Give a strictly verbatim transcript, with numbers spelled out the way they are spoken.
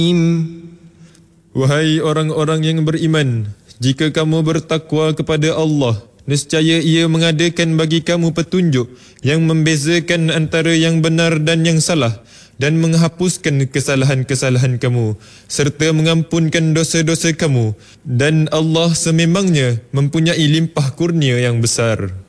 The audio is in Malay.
Wahai orang-orang yang beriman, jika kamu bertakwa kepada Allah, nescaya Ia mengadakan bagi kamu petunjuk yang membezakan antara yang benar dan yang salah, dan menghapuskan kesalahan-kesalahan kamu, serta mengampunkan dosa-dosa kamu. Dan Allah sememangnya mempunyai limpah kurnia yang besar.